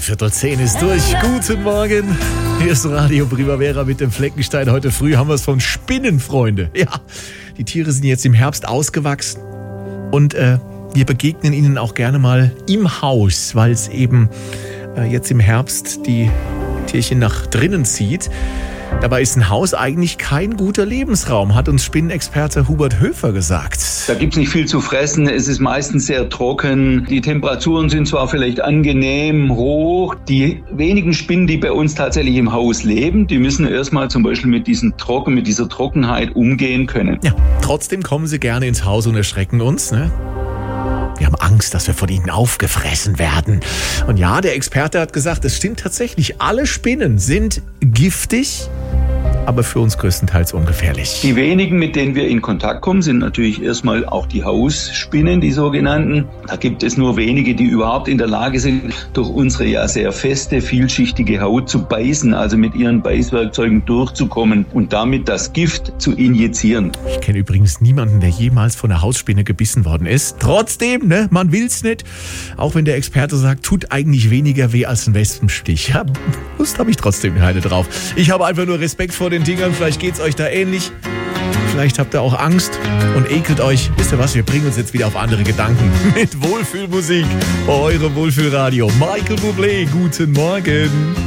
9:15 ist durch. Guten Morgen. Hier ist Radio Primavera mit dem Fleckenstein. Heute früh haben wir es von Spinnen, Freunde. Ja, die Tiere sind jetzt im Herbst ausgewachsen. Und wir begegnen ihnen auch gerne mal im Haus, weil es eben jetzt im Herbst die Tierchen nach drinnen zieht. Dabei ist ein Haus eigentlich kein guter Lebensraum, hat uns Spinnenexperte Hubert Höfer gesagt. Da gibt's nicht viel zu fressen, es ist meistens sehr trocken. Die Temperaturen sind zwar vielleicht angenehm hoch. Die wenigen Spinnen, die bei uns tatsächlich im Haus leben, die müssen erstmal zum Beispiel mit dieser Trockenheit umgehen können. Ja, trotzdem kommen sie gerne ins Haus und erschrecken uns, ne? Wir haben Angst, dass wir von ihnen aufgefressen werden. Und ja, der Experte hat gesagt, es stimmt tatsächlich, alle Spinnen sind giftig, aber für uns größtenteils ungefährlich. Die wenigen, mit denen wir in Kontakt kommen, sind natürlich erstmal auch die Hausspinnen, die sogenannten. Da gibt es nur wenige, die überhaupt in der Lage sind, durch unsere ja sehr feste, vielschichtige Haut zu beißen, also mit ihren Beißwerkzeugen durchzukommen und damit das Gift zu injizieren. Ich kenne übrigens niemanden, der jemals von einer Hausspinne gebissen worden ist. Trotzdem, ne, man will's nicht. Auch wenn der Experte sagt, tut eigentlich weniger weh als ein Wespenstich. Ja, Lust habe ich trotzdem keine drauf. Ich habe einfach nur Respekt vor den Dingern. Vielleicht geht's euch da ähnlich. Vielleicht habt ihr auch Angst und ekelt euch. Wisst ihr was, wir bringen uns jetzt wieder auf andere Gedanken. Mit Wohlfühlmusik. Eure Wohlfühlradio. Michael Bublé, guten Morgen.